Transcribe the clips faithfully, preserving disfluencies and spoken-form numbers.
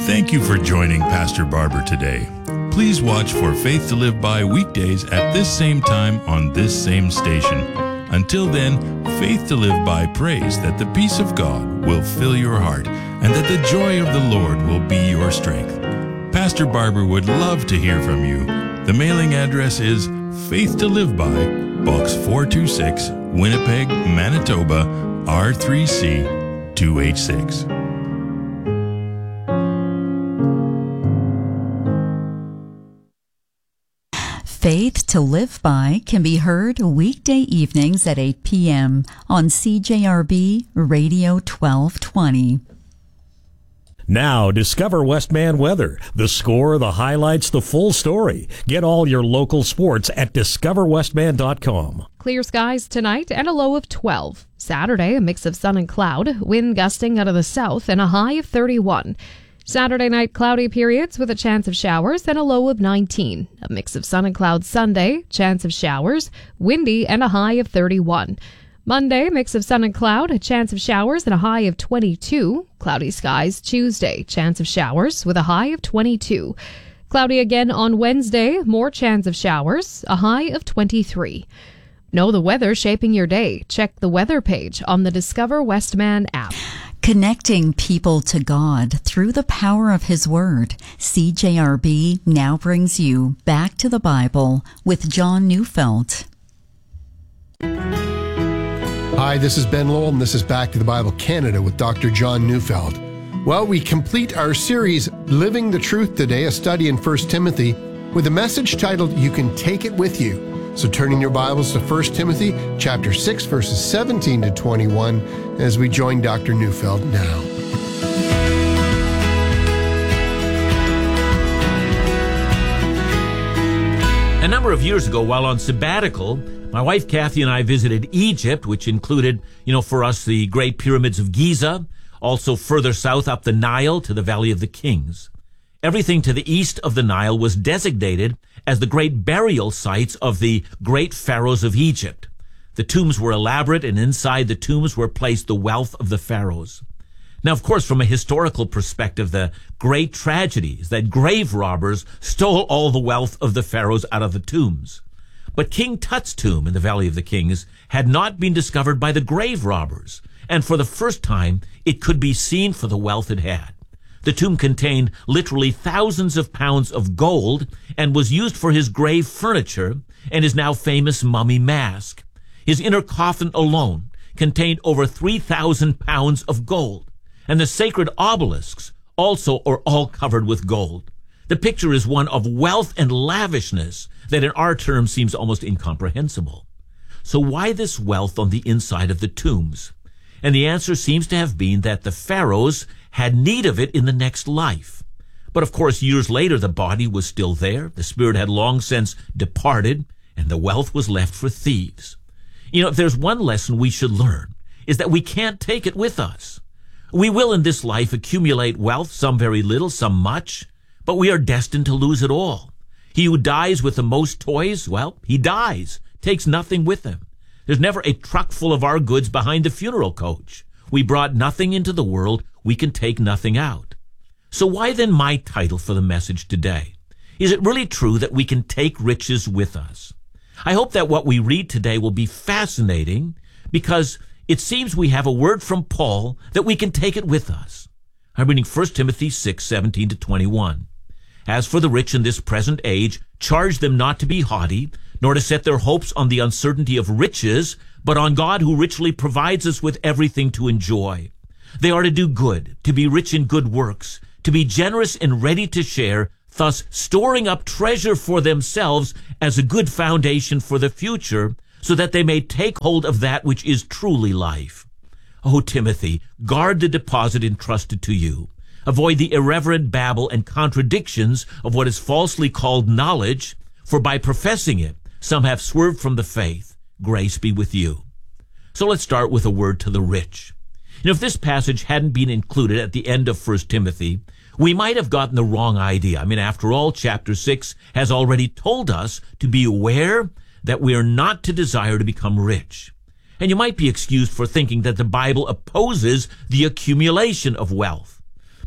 Thank you for joining Pastor Barber today. Please watch for Faith to Live By weekdays at this same time on this same station. Until then, Faith to Live By prays that the peace of God will fill your heart and that the joy of the Lord will be your strength. Pastor Barber would love to hear from you. The mailing address is Faith to Live By, Box four two six, Winnipeg, Manitoba, R three C two H six. Faith to Live By can be heard weekday evenings at eight p.m. on C J R B Radio twelve twenty. Now, discover Westman weather. The score, the highlights, the full story. Get all your local sports at discover westman dot com. Clear skies tonight and a low of twelve. Saturday, a mix of sun and cloud, wind gusting out of the south and a high of thirty-one. Saturday night, cloudy periods with a chance of showers and a low of nineteen. A mix of sun and cloud Sunday, chance of showers, windy and a high of thirty-one. Monday, mix of sun and cloud, a chance of showers and a high of twenty-two. Cloudy skies Tuesday, chance of showers with a high of twenty-two. Cloudy again on Wednesday, more chance of showers, a high of twenty-three. Know the weather shaping your day. Check the weather page on the Discover Westman app. Connecting people to God through the power of His Word. C J R B now brings you Back to the Bible with John Neufeld. Hi, this is Ben Lowell, and this is Back to the Bible Canada with Doctor John Neufeld. Well, we complete our series, Living the Truth today, a study in First Timothy, with a message titled, You Can Take It With You. So turning your Bibles to First Timothy chapter six, verses seventeen to twenty-one, as we join Doctor Neufeld now. A number of years ago, while on sabbatical, my wife Kathy and I visited Egypt, which included, you know, for us, the Great Pyramids of Giza, also further south up the Nile to the Valley of the Kings. Everything to the east of the Nile was designated as the great burial sites of the great pharaohs of Egypt. The tombs were elaborate, and inside the tombs were placed the wealth of the pharaohs. Now, of course, from a historical perspective, the great tragedy is that grave robbers stole all the wealth of the pharaohs out of the tombs. But King Tut's tomb in the Valley of the Kings had not been discovered by the grave robbers, and for the first time, it could be seen for the wealth it had. The tomb contained literally thousands of pounds of gold and was used for his grave furniture and his now famous mummy mask. His inner coffin alone contained over three thousand pounds of gold, and the sacred obelisks also are all covered with gold. The picture is one of wealth and lavishness that in our terms seems almost incomprehensible. So why this wealth on the inside of the tombs? And the answer seems to have been that the pharaohs had need of it in the next life. But of course, years later, the body was still there, the spirit had long since departed, and the wealth was left for thieves. You know, if there's one lesson we should learn, is that we can't take it with us. We will in this life accumulate wealth, some very little, some much, but we are destined to lose it all. He who dies with the most toys, well, he dies, takes nothing with him. There's never a truck full of our goods behind the funeral coach. We brought nothing into the world, we can take nothing out. So why then my title for the message today? Is it really true that we can take riches with us? I hope that what we read today will be fascinating, because it seems we have a word from Paul that we can take it with us. I'm reading First Timothy six, seventeen to twenty-one. As for the rich in this present age, charge them not to be haughty, nor to set their hopes on the uncertainty of riches, but on God who richly provides us with everything to enjoy. They are to do good, to be rich in good works, to be generous and ready to share, thus storing up treasure for themselves as a good foundation for the future, so that they may take hold of that which is truly life. O Timothy, guard the deposit entrusted to you. Avoid the irreverent babble and contradictions of what is falsely called knowledge, for by professing it, some have swerved from the faith. Grace be with you. So let's start with a word to the rich. And if this passage hadn't been included at the end of First Timothy, we might have gotten the wrong idea. I mean, after all, chapter six has already told us to be aware that we are not to desire to become rich. And you might be excused for thinking that the Bible opposes the accumulation of wealth.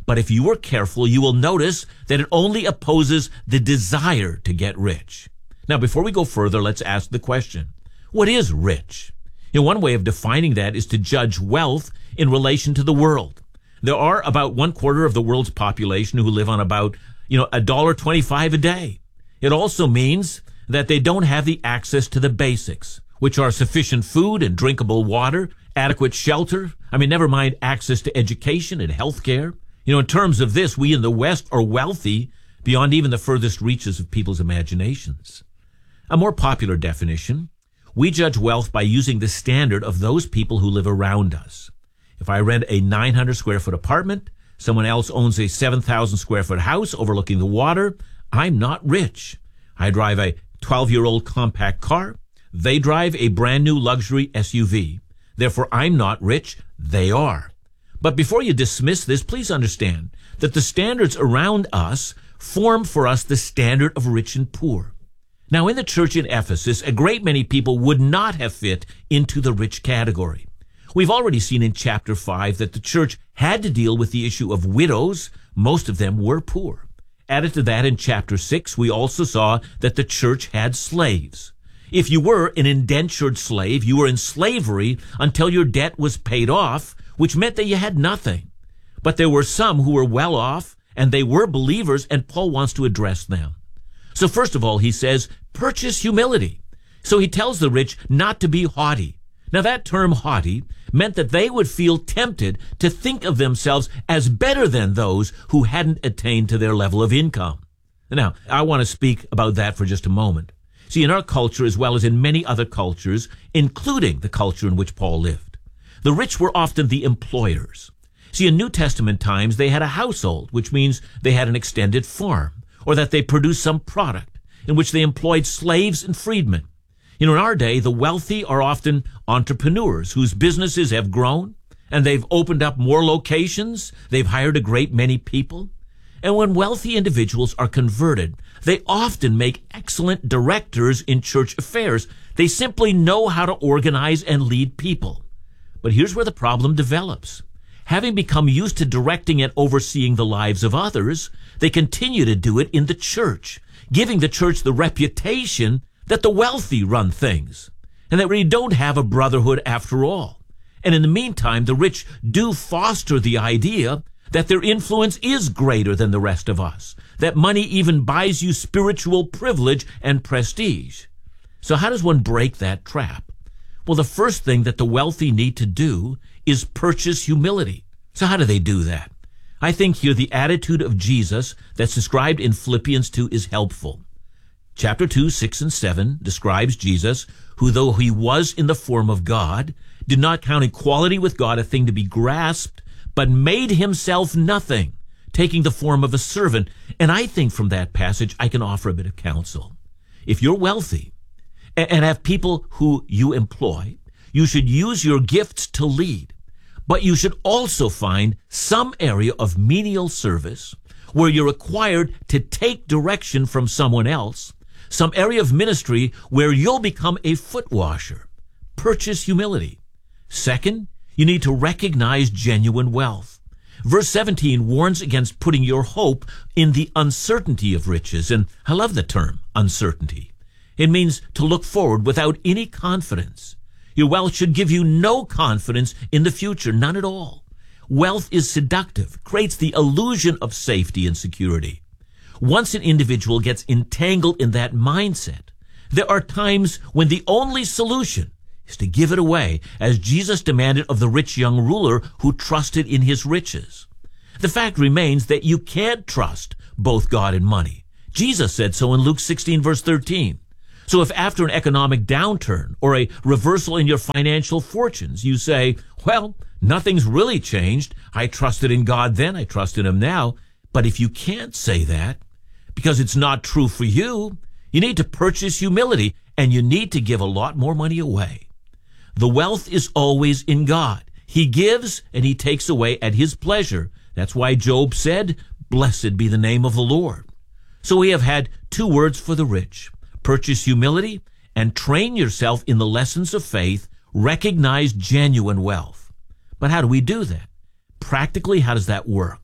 But if you are careful, you will notice that it only opposes the desire to get rich. Now, before we go further, let's ask the question, what is rich? You know, one way of defining that is to judge wealth in relation to the world. There are about one quarter of the world's population who live on about, you know, one dollar twenty-five a day. It also means that they don't have the access to the basics, which are sufficient food and drinkable water, adequate shelter. I mean, never mind access to education and health care. You know, in terms of this, we in the West are wealthy beyond even the furthest reaches of people's imaginations. A more popular definition, we judge wealth by using the standard of those people who live around us. If I rent a nine hundred square foot apartment, someone else owns a seven thousand square foot house overlooking the water, I'm not rich. I drive a twelve-year-old compact car. They drive a brand new luxury S U V. Therefore, I'm not rich. They are. But before you dismiss this, please understand that the standards around us form for us the standard of rich and poor. Now, in the church in Ephesus, a great many people would not have fit into the rich category. We've already seen in chapter five that the church had to deal with the issue of widows. Most of them were poor. Added to that, in chapter six, we also saw that the church had slaves. If you were an indentured slave, you were in slavery until your debt was paid off, which meant that you had nothing. But there were some who were well off, and they were believers, and Paul wants to address them. So first of all, he says, purchase humility. So he tells the rich not to be haughty. Now that term haughty meant that they would feel tempted to think of themselves as better than those who hadn't attained to their level of income. Now, I want to speak about that for just a moment. See, in our culture, as well as in many other cultures, including the culture in which Paul lived, the rich were often the employers. See, in New Testament times, they had a household, which means they had an extended farm, or that they produced some product in which they employed slaves and freedmen. You know, in our day, the wealthy are often entrepreneurs whose businesses have grown, and they've opened up more locations. They've hired a great many people. And when wealthy individuals are converted, they often make excellent directors in church affairs. They simply know how to organize and lead people. But here's where the problem develops. Having become used to directing and overseeing the lives of others, they continue to do it in the church, giving the church the reputation that the wealthy run things, and that we don't have a brotherhood after all. And in the meantime, the rich do foster the idea that their influence is greater than the rest of us, that money even buys you spiritual privilege and prestige. So how does one break that trap? Well, the first thing that the wealthy need to do is purchase humility. So how do they do that? I think here the attitude of Jesus that's described in Philippians two is helpful. Chapter two, six and seven describes Jesus, who though he was in the form of God, did not count equality with God a thing to be grasped, but made himself nothing, taking the form of a servant. And I think from that passage, I can offer a bit of counsel. If you're wealthy and have people who you employ, you should use your gifts to lead, but you should also find some area of menial service where you're required to take direction from someone else, some area of ministry where you'll become a foot washer. Purchase humility. Second, you need to recognize genuine wealth. Verse seventeen warns against putting your hope in the uncertainty of riches, and I love the term uncertainty. It means to look forward without any confidence. Your wealth should give you no confidence in the future, none at all. Wealth is seductive, creates the illusion of safety and security. Once an individual gets entangled in that mindset, there are times when the only solution is to give it away, as Jesus demanded of the rich young ruler who trusted in his riches. The fact remains that you can't trust both God and money. Jesus said so in Luke sixteen, verse thirteen. So if after an economic downturn or a reversal in your financial fortunes, you say, well, nothing's really changed. I trusted in God then, I trust in him now. But if you can't say that, because it's not true for you, you need to purchase humility, and you need to give a lot more money away. The wealth is always in God. He gives and he takes away at his pleasure. That's why Job said, blessed be the name of the Lord. So we have had two words for the rich. Purchase humility and train yourself in the lessons of faith. Recognize genuine wealth. But how do we do that? Practically, how does that work?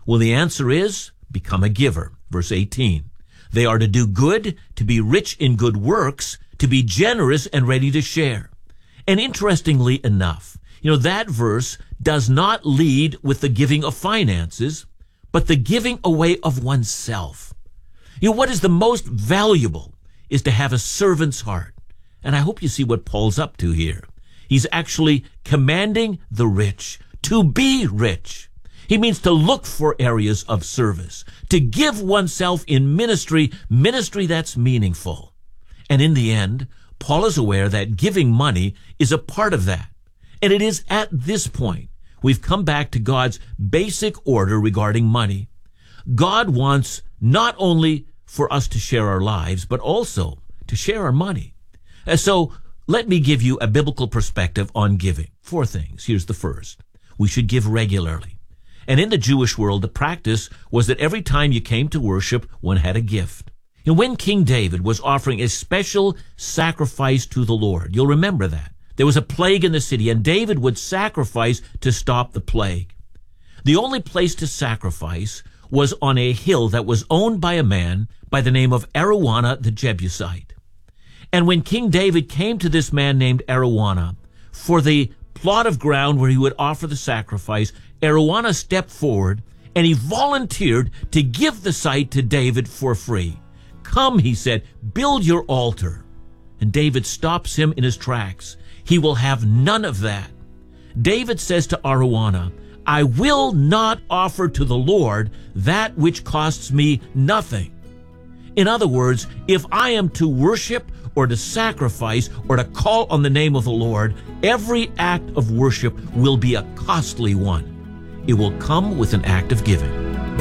Well, the answer is become a giver. Verse eighteen. They are to do good, to be rich in good works, to be generous and ready to share. And interestingly enough, you know, that verse does not lead with the giving of finances, but the giving away of oneself. You know, what is the most valuable is to have a servant's heart. And I hope you see what Paul's up to here. He's actually commanding the rich to be rich. He means to look for areas of service, to give oneself in ministry, ministry that's meaningful. And in the end, Paul is aware that giving money is a part of that. And it is at this point we've come back to God's basic order regarding money. God wants not only for us to share our lives, but also to share our money. And so let me give you a biblical perspective on giving. Four things. Here's the first. We should give regularly. And in the Jewish world, the practice was that every time you came to worship, one had a gift. And when King David was offering a special sacrifice to the Lord, you'll remember that. There was a plague in the city, and David would sacrifice to stop the plague. The only place to sacrifice was on a hill that was owned by a man by the name of Araunah the Jebusite. And when King David came to this man named Araunah for the plot of ground where he would offer the sacrifice, Araunah stepped forward and he volunteered to give the site to David for free. Come, he said, build your altar. And David stops him in his tracks. He will have none of that. David says to Araunah, I will not offer to the Lord that which costs me nothing. In other words, if I am to worship or to sacrifice or to call on the name of the Lord, every act of worship will be a costly one. It will come with an act of giving.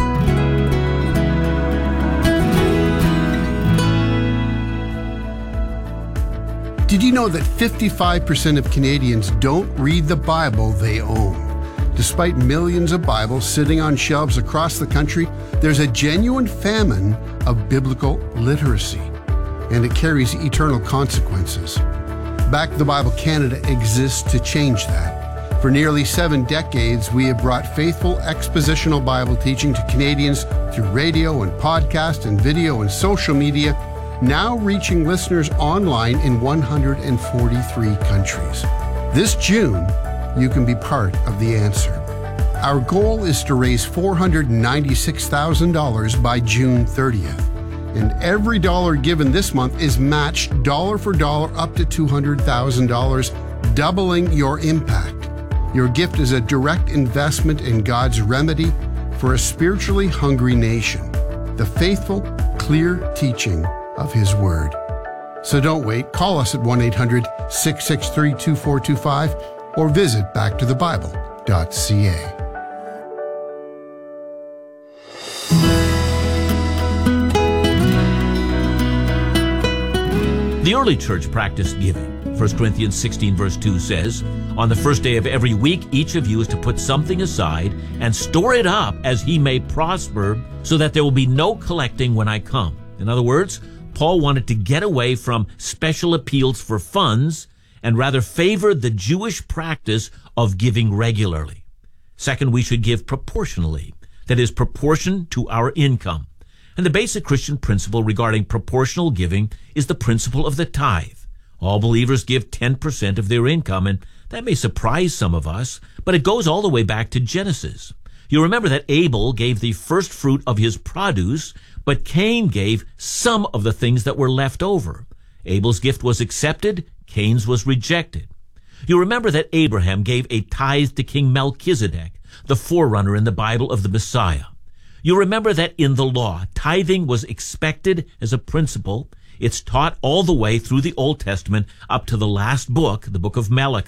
Did you know that fifty-five percent of Canadians don't read the Bible they own? Despite millions of Bibles sitting on shelves across the country, there's a genuine famine of biblical literacy, and it carries eternal consequences. Back to the Bible Canada exists to change that. For nearly seven decades, we have brought faithful expositional Bible teaching to Canadians through radio and podcast and video and social media, now reaching listeners online in one hundred forty-three countries. This June, you can be part of the answer. Our goal is to raise four hundred ninety-six thousand dollars by June thirtieth. And every dollar given this month is matched dollar for dollar up to two hundred thousand dollars, doubling your impact. Your gift is a direct investment in God's remedy for a spiritually hungry nation, the faithful, clear teaching of His Word. So don't wait. Call us at one eight hundred, six six three, two four two five or visit back to the bible dot c a. The early church practiced giving. First Corinthians sixteen verse two says, on the first day of every week, each of you is to put something aside and store it up as he may prosper, so that there will be no collecting when I come. In other words, Paul wanted to get away from special appeals for funds and rather favored the Jewish practice of giving regularly. Second, we should give proportionally, that is, proportion to our income. And the basic Christian principle regarding proportional giving is the principle of the tithe. All believers give ten percent of their income, and that may surprise some of us, but it goes all the way back to Genesis. You remember that Abel gave the first fruit of his produce, but Cain gave some of the things that were left over. Abel's gift was accepted, Cain's was rejected. You remember that Abraham gave a tithe to King Melchizedek, the forerunner in the Bible of the Messiah. You remember that in the law, tithing was expected as a principle. It's taught all the way through the Old Testament up to the last book, the book of Malachi.